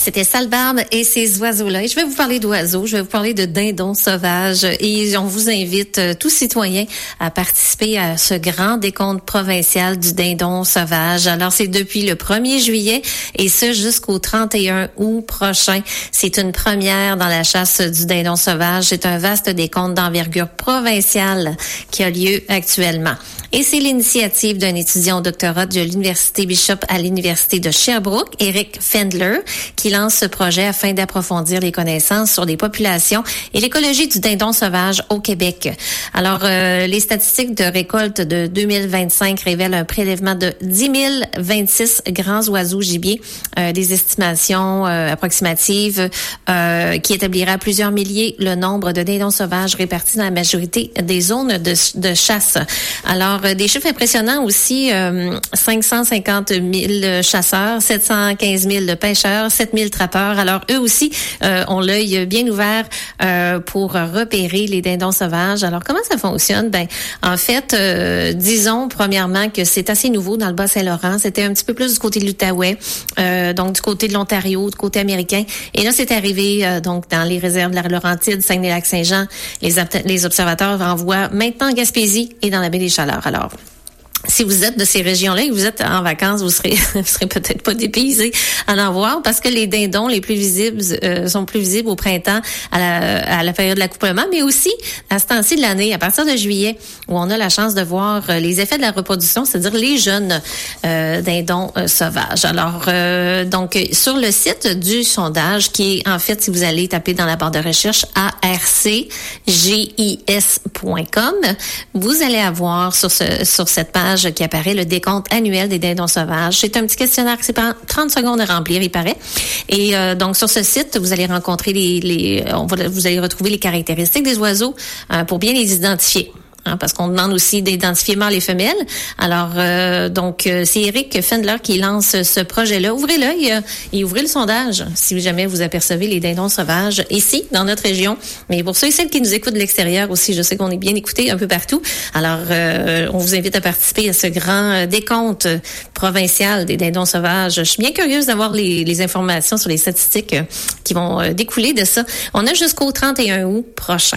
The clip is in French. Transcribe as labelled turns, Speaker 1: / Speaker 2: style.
Speaker 1: C'était Salbarbe et ces oiseaux-là. Et je vais vous parler d'oiseaux, je vais vous parler de dindons sauvages. Et on vous invite, tous citoyens, à participer à ce grand décompte provincial du dindon sauvage. Alors, c'est depuis le 1er juillet et ce jusqu'au 31 août prochain. C'est une première dans la chasse du dindon sauvage. C'est un vaste décompte d'envergure provinciale qui a lieu actuellement. Et c'est l'initiative d'un étudiant au doctorat de l'Université Bishop à l'Université de Sherbrooke, Eric Fendler, qui lance ce projet afin d'approfondir les connaissances sur les populations et l'écologie du dindon sauvage au Québec. Alors, les statistiques de récolte de 2025 révèlent un prélèvement de 10 026 grands oiseaux gibiers, des estimations approximatives qui établira à plusieurs milliers le nombre de dindons sauvages répartis dans la majorité des zones de chasse. Alors, des chiffres impressionnants aussi, 550 000 chasseurs, 715 000 pêcheurs, 7 000 trappeurs. Alors, eux aussi ont l'œil bien ouvert pour repérer les dindons sauvages. Alors, comment ça fonctionne? Ben, en fait, disons premièrement que c'est assez nouveau dans le Bas-Saint-Laurent. C'était un petit peu plus du côté de l'Outaouais, donc du côté de l'Ontario, du côté américain. Et là, c'est arrivé donc dans les réserves de la Laurentide, Saguenay-Lac-Saint-Jean. Les observateurs en voient maintenant en Gaspésie et dans la baie des Chaleurs. Alors, si vous êtes de ces régions-là et que vous êtes en vacances, vous serez peut-être pas dépaysés à en voir parce que les dindons les plus visibles sont plus visibles au printemps à la période de l'accouplement, mais aussi à ce temps-ci de l'année, à partir de juillet, où on a la chance de voir les effets de la reproduction, c'est-à-dire les jeunes dindons sauvages. Alors, donc, sur le site du sondage, qui est en fait, si vous allez taper dans la barre de recherche arcgis.com, vous allez avoir sur cette page qui apparaît le décompte annuel des dindons sauvages. C'est un petit questionnaire qui prend 30 secondes à remplir, il paraît. Et donc sur ce site, vous allez rencontrer vous allez retrouver les caractéristiques des oiseaux pour bien les identifier. Parce qu'on demande aussi d'identifier mâles et femelles. Alors, donc, c'est Eric Fendler qui lance ce projet-là. Ouvrez l'œil et ouvrez le sondage si jamais vous apercevez les dindons sauvages ici, dans notre région. Mais pour ceux et celles qui nous écoutent de l'extérieur aussi, je sais qu'on est bien écoutés un peu partout. Alors, on vous invite à participer à ce grand décompte provincial des dindons sauvages. Je suis bien curieuse d'avoir les informations sur les statistiques qui vont découler de ça. On a jusqu'au 31 août prochain.